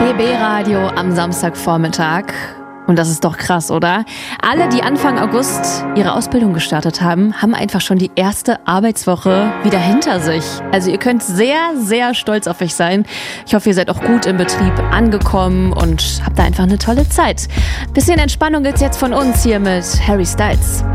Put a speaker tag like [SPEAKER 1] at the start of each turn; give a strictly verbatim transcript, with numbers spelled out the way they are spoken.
[SPEAKER 1] B B Radio am Samstagvormittag. Und das ist doch krass, oder? Alle, die Anfang August ihre Ausbildung gestartet haben, haben einfach schon die erste Arbeitswoche wieder hinter sich. Also ihr könnt sehr, sehr stolz auf euch sein. Ich hoffe, ihr seid auch gut im Betrieb angekommen und habt da einfach eine tolle Zeit. Bisschen Entspannung gibt's jetzt von uns hier mit Harry Styles.